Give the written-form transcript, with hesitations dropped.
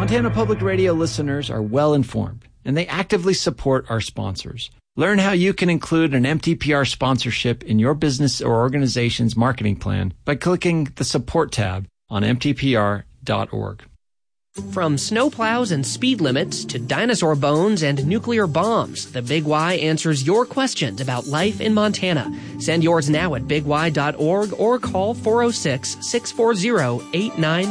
Montana Public Radio listeners are well informed, and they actively support our sponsors. Learn how you can include an MTPR sponsorship in your business or organization's marketing plan by clicking the Support tab on mtpr.org. From snowplows and speed limits to dinosaur bones and nuclear bombs, the Big Y answers your questions about life in Montana. Send yours now at bigY.org or call 406-640-89